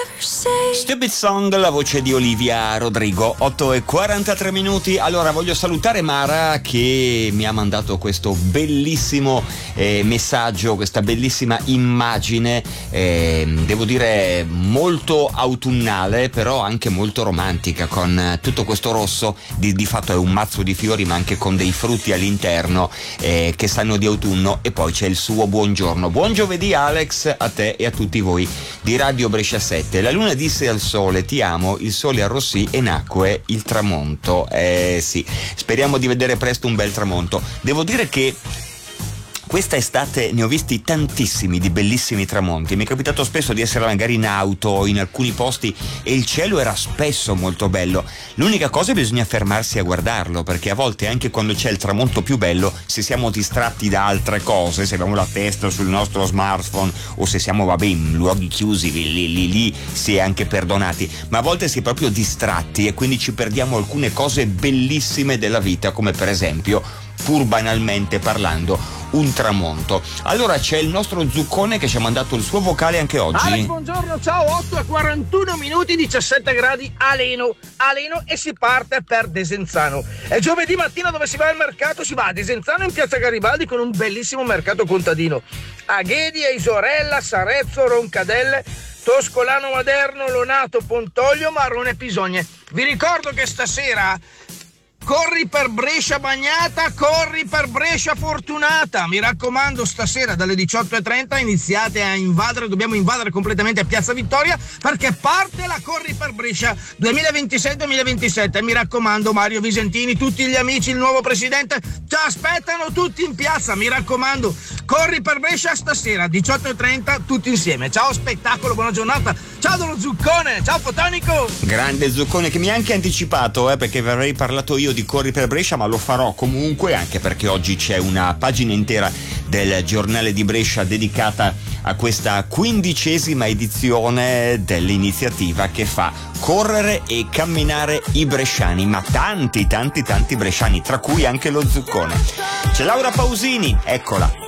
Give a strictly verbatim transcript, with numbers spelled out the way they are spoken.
Stupid Song, la voce di Olivia Rodrigo. Otto e quarantatré minuti. Allora voglio salutare Mara che mi ha mandato questo bellissimo eh, messaggio, questa bellissima immagine, eh, devo dire molto autunnale, però anche molto romantica, con tutto questo rosso. Di, di fatto è un mazzo di fiori, ma anche con dei frutti all'interno eh, che sanno di autunno. E poi c'è il suo buongiorno. Buon giovedì Alex, a te e a tutti voi di Radio Brescia sette. La luna disse al sole: ti amo, il sole arrossì e nacque il tramonto. Eh sì, speriamo di vedere presto un bel tramonto. Devo dire che questa estate ne ho visti tantissimi di bellissimi tramonti. Mi è capitato spesso di essere magari in auto in alcuni posti e il cielo era spesso molto bello. L'unica cosa è che bisogna fermarsi a guardarlo, perché a volte anche quando c'è il tramonto più bello, se siamo distratti da altre cose, se abbiamo la testa sul nostro smartphone o se siamo vabbè in luoghi chiusi, lì, lì, lì si è anche perdonati, ma a volte si è proprio distratti e quindi ci perdiamo alcune cose bellissime della vita, come per esempio, pur banalmente parlando, un tramonto. Allora c'è il nostro Zuccone che ci ha mandato il suo vocale anche oggi. Alex, buongiorno, ciao. Otto e quarantuno minuti, diciassette gradi a Leno, a Leno, e si parte per Desenzano. È giovedì mattina, dove si va al mercato? Si va a Desenzano in piazza Garibaldi con un bellissimo mercato contadino. A Ghedi, a Isorella, Sarezzo, Roncadelle, Toscolano Maderno, Lonato, Pontoglio, Marrone, Pisogne. Vi ricordo che stasera corri per Brescia bagnata, corri per Brescia fortunata. Mi raccomando, stasera dalle diciotto e trenta iniziate a invadere, dobbiamo invadere completamente Piazza Vittoria, perché parte la Corri per Brescia duemilaventisei duemilaventisette. Mi raccomando, Mario Visentini, tutti gli amici, il nuovo presidente ci aspettano tutti in piazza. Mi raccomando, corri per Brescia stasera diciotto e trenta, tutti insieme. Ciao spettacolo, buona giornata. Ciao dello Zuccone, ciao Fotonico. Grande Zuccone, che mi ha anche anticipato, eh, perché vi avrei parlato io di Corri per Brescia, ma lo farò comunque, anche perché oggi c'è una pagina intera del giornale di Brescia dedicata a questa quindicesima edizione dell'iniziativa che fa correre e camminare i bresciani, ma tanti tanti tanti bresciani, tra cui anche lo Zuccone. C'è Laura Pausini, eccola.